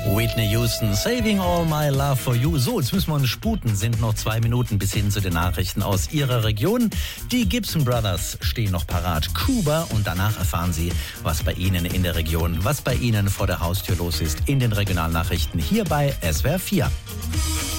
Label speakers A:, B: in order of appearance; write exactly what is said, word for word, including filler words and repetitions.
A: Whitney Houston, Saving All My Love For You. So, jetzt müssen wir uns sputen, sind noch zwei Minuten bis hin zu den Nachrichten aus Ihrer Region. Die Gibson Brothers stehen noch parat. Kuba, und danach erfahren Sie, was bei Ihnen in der Region, was bei Ihnen vor der Haustür los ist in den Regionalnachrichten hier bei S W R vier.